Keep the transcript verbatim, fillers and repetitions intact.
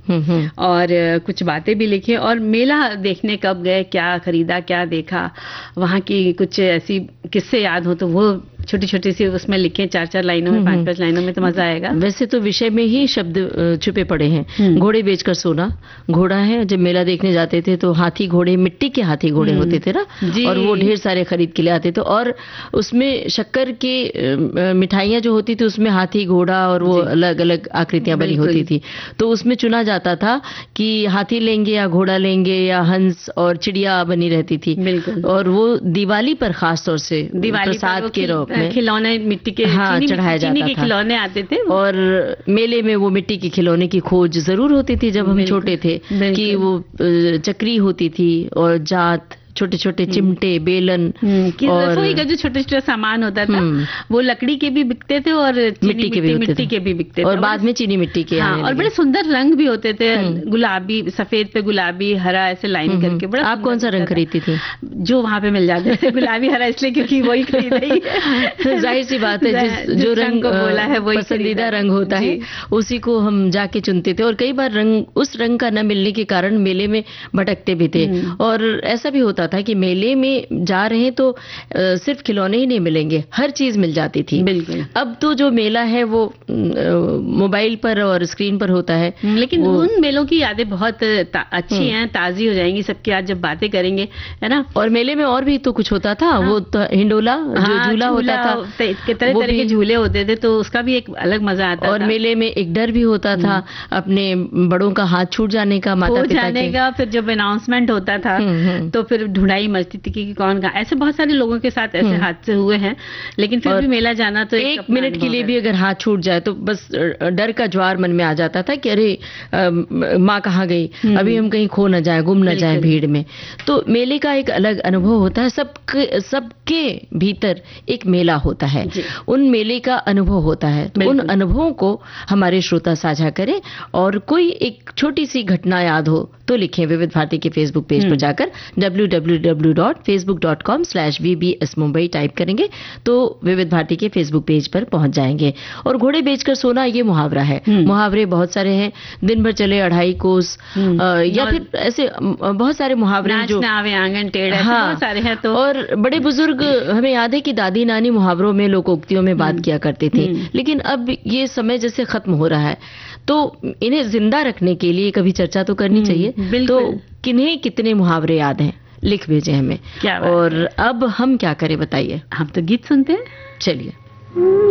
और कुछ बातें भी लिखी और मेला देखने कब गए, क्या खरीदा, क्या देखा, वहाँ की कुछ ऐसी किस्से याद हो तो वो छोटी छोटी सी उसमें लिखे, चार चार लाइनों में, पांच पांच लाइनों में, तो मजा आएगा। वैसे तो विषय में ही शब्द छुपे पड़े हैं। घोड़े बेचकर सोना, घोड़ा है, जब मेला देखने जाते थे तो हाथी घोड़े, मिट्टी के हाथी घोड़े होते थे ना, और वो ढेर सारे खरीद के ले आते थे, और उसमें शक्कर की मिठाइयां जो होती थी उसमें हाथी घोड़ा और वो अलग अलग आकृतियां बनी होती थी। तो उसमें चुना जाता था कि हाथी लेंगे या घोड़ा लेंगे या हंस, और चिड़िया बनी रहती थी। और वो दिवाली पर खास तौर से प्रसाद के रूप में खिलौने मिट्टी के, हाँ, चढ़ाया जाता था। के खिलौने आते थे, और मेले में वो मिट्टी के खिलौने की खोज जरूर होती थी जब हम छोटे थे, कि वो चक्री होती थी और जात, छोटे छोटे चिमटे, बेलन, और रसोई का जो छोटे छोटे सामान होता था वो लकड़ी के भी बिकते थे और मिट्टी के भी मिट्टी के भी बिकते थे, और बाद में चीनी मिट्टी के। हाँ, और बड़े सुंदर रंग भी होते थे, गुलाबी, सफेद पे गुलाबी, हरा, ऐसे लाइन करके। बड़ा आप कौन सा रंग खरीदती थी? जो वहाँ पे मिल जाते थे, गुलाबी हरा, इसलिए क्योंकि वही खरीदा। जाहिर सी बात है, जो रंग को बोला है वही पसंदीदा रंग होता है, उसी को हम जाके चुनते थे। और कई बार रंग, उस रंग का न मिलने के कारण मेले में भटकते भी थे। और ऐसा भी होता था कि मेले में जा रहे हैं तो सिर्फ खिलौने ही नहीं मिलेंगे, हर चीज मिल जाती थी। बिल्कुल। अब तो जो मेला है वो मोबाइल पर और स्क्रीन पर होता है, लेकिन उन मेलों की यादें बहुत अच्छी हैं, ताजी हो जाएंगी सबकी आज जब बातें करेंगे, है ना। और मेले में और भी तो कुछ होता था। हाँ। वो तो हिंडोला, जो झूला होता था, तरह तरह के झूले होते थे, तो उसका भी एक अलग मजा आता था। और मेले में एक डर भी होता था अपने बड़ों का हाथ छूट जाने का, माता पिता जाने का। फिर जब अनाउंसमेंट होता था तो फिर ढूंढाई मचती थी कि कौन कहाँ। ऐसे बहुत सारे लोगों के साथ ऐसे हादसे हुए हैं, लेकिन फिर भी मेला जाना तो एक मिनट के लिए भी अगर हाथ छूट जाए तो बस डर का ज्वार मन में आ जाता था कि अरे माँ कहाँ गई, अभी हम कहीं खो न जाए, गुम न जाए भीड़ में। तो मेले का एक अलग अनुभव होता है, सबके सबके भीतर एक मेला होता है, उन मेले का अनुभव होता है। तो उन अनुभवों को हमारे श्रोता साझा करें, और कोई एक छोटी सी घटना याद हो तो लिखें विविध भारती के फेसबुक पेज पर जाकर, W W W dot Facebook dot com slash we B S Mumbai type करेंगे तो विविध भारती के फेसबुक पेज पर पहुंच जाएंगे। और घोड़े बेचकर सोना, ये मुहावरा है। मुहावरे बहुत सारे हैं, दिन भर चले अढ़ाई कोस, या फिर ऐसे बहुत सारे मुहावरे जो आंगन टेढ़ा, हाँ, बहुत सारे हैं। तो और बड़े बुजुर्ग, हमें याद है कि दादी नानी मुहावरों में, लोकोक्तियों में बात किया करते थे, लेकिन अब ये समय जैसे खत्म हो रहा है, तो इन्हें जिंदा रखने के लिए कभी चर्चा तो करनी चाहिए। तो किन्हें कितने मुहावरे याद हैं, लिख भेजे हमें। क्या और अब हम क्या करें बताइए? हम तो गीत सुनते हैं, चलिए।